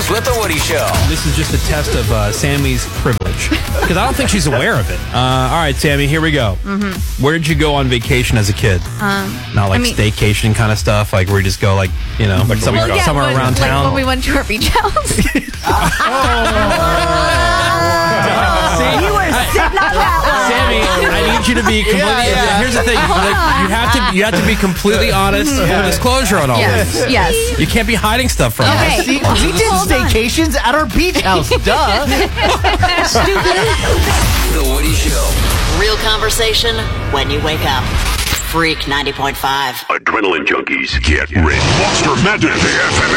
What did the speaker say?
with The Woody Show. This is just a test of Sammy's privilege. Because I don't think she's aware of it. All right, Sammy, here we go. Mm-hmm. Where did you go on vacation as a kid? Not like staycation kind of stuff, like where you just go like somewhere around town? When we went to our beach house. You were sitting on that one. Sammy, I need you to be completely... Here's the thing. You have to be completely honest. Full disclosure on all this. Yes. You can't be hiding stuff from us. See, we did staycations at our beach house. Duh. Stupid. The Woody Show. Real conversation when you wake up. Freak 90.5. Adrenaline junkies, get ready. Monster Madness.